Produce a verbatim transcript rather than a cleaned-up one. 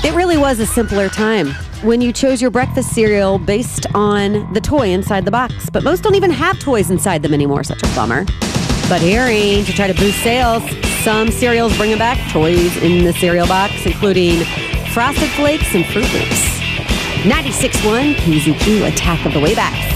It really was a simpler time when you chose your breakfast cereal based on the toy inside the box. But most don't even have toys inside them anymore. Such a bummer. But hearing to try to boost sales, some cereals bringing back toys in the cereal box, including Frosted Flakes and Fruit Loops. ninety-six point one K Z Q, Attack of the Waybacks.